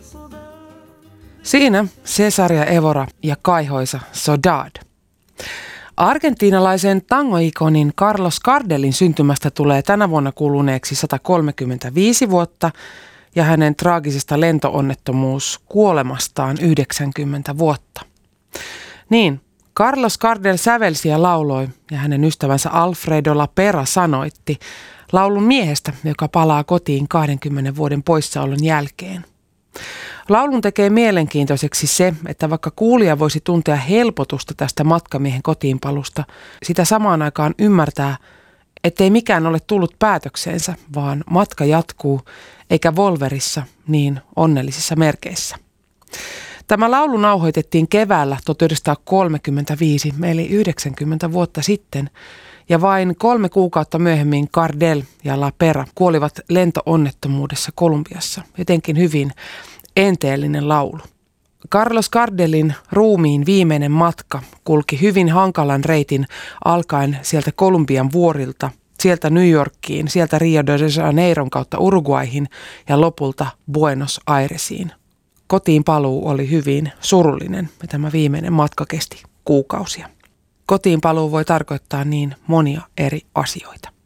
Siinä César ja Évora ja kaihoisa Saudade. Argentiinalaisen tangoikonin Carlos Gardelin syntymästä tulee tänä vuonna kuluneeksi 135 vuotta ja hänen traagisesta lentoonnettomuus kuolemastaan 90 vuotta. Niin, Carlos Gardel sävelsi ja lauloi ja hänen ystävänsä Alfredo La Pera sanoitti laulun miehestä, joka palaa kotiin 20 vuoden poissaolon jälkeen. Laulun tekee mielenkiintoiseksi se, että vaikka kuulija voisi tuntea helpotusta tästä matkamiehen kotiinpalusta, sitä samaan aikaan ymmärtää, ettei mikään ole tullut päätökseensä, vaan matka jatkuu, eikä Volverissa niin onnellisissa merkeissä. Tämä laulu nauhoitettiin keväällä 1935, eli 90 vuotta sitten, ja vain 3 kuukautta myöhemmin Gardel ja La Pera kuolivat lentoonnettomuudessa Kolumbiassa, jotenkin hyvin enteellinen laulu. Carlos Gardelin ruumiin viimeinen matka kulki hyvin hankalan reitin alkaen sieltä Kolumbian vuorilta, sieltä New Yorkiin, sieltä Rio de Janeiron kautta Uruguayhin ja lopulta Buenos Airesiin. Kotiin paluu oli hyvin surullinen ja tämä viimeinen matka kesti kuukausia. Kotiin paluu voi tarkoittaa niin monia eri asioita.